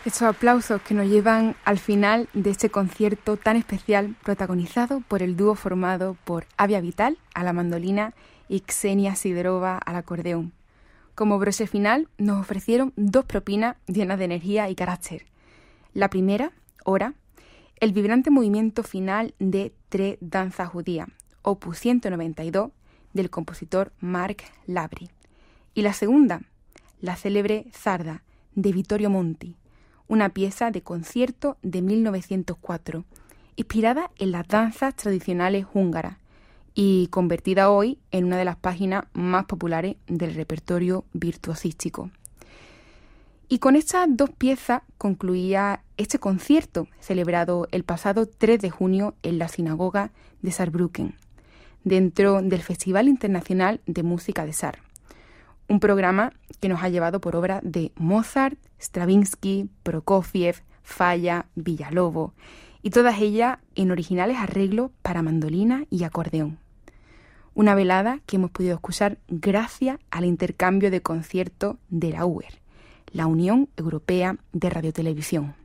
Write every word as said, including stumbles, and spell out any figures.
Estos aplausos que nos llevan al final de este concierto tan especial protagonizado por el dúo formado por Avia Vital a la mandolina y Ksenia Sidorova al acordeón. Como broche final nos ofrecieron dos propinas llenas de energía y carácter. La primera, Hora, el vibrante movimiento final de Tres danzas judías, opus ciento noventa y dos, del compositor Marc Labri. Y la segunda, la célebre Zarda, de Vittorio Monti, una pieza de concierto de mil novecientos cuatro, inspirada en las danzas tradicionales húngaras y convertida hoy en una de las páginas más populares del repertorio virtuosístico. Y con estas dos piezas concluía este concierto celebrado el pasado tres de junio en la sinagoga de Saarbrücken, dentro del Festival Internacional de Música de Saar. Un programa que nos ha llevado por obras de Mozart, Stravinsky, Prokofiev, Falla, Villalobos, y todas ellas en originales arreglos para mandolina y acordeón. Una velada que hemos podido escuchar gracias al intercambio de conciertos de la U E R, la Unión Europea de Radiotelevisión.